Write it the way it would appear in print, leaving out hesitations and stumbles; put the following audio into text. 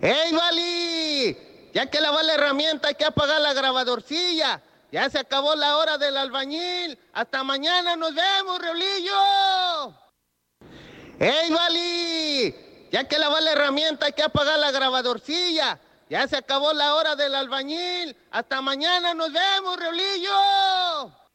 ¡Ey, Vali! Ya que lavó la herramienta, hay que apagar la grabadorcilla. Ya se acabó la hora del albañil. Hasta mañana nos vemos, Reolillo. ¡Ey, Vali! Ya que lavó la herramienta, hay que apagar la grabadorcilla. Ya se acabó la hora del albañil. Hasta mañana nos vemos, Reolillo.